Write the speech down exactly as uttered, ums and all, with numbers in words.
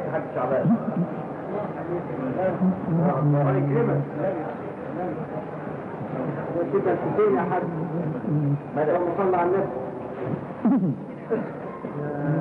يا حاج شعبان. الله يكرمك. وكده الحسين يا حاج. ماذا؟ اللهم صل على النبي.